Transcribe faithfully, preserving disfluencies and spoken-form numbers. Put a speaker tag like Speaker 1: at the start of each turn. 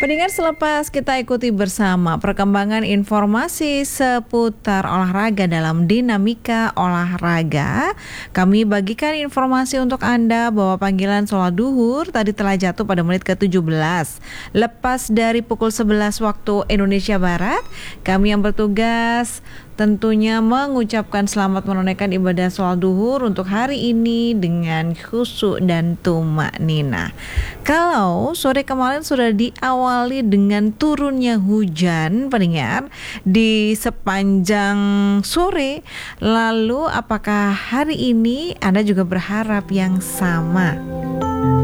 Speaker 1: Pendengar, selepas kita ikuti bersama perkembangan informasi seputar olahraga dalam Dinamika Olahraga, kami bagikan informasi untuk Anda bahwa panggilan sholat duhur tadi telah jatuh pada menit ke tujuh belas. Lepas dari pukul sebelas waktu Indonesia Barat, kami yang bertugas tentunya mengucapkan selamat menunaikan ibadah sholat duhur untuk hari ini dengan khusyuk dan tumakninah. Kalau sore kemarin sudah diawali dengan turunnya hujan, pendengar, di sepanjang sore, lalu apakah hari ini Anda juga berharap yang sama?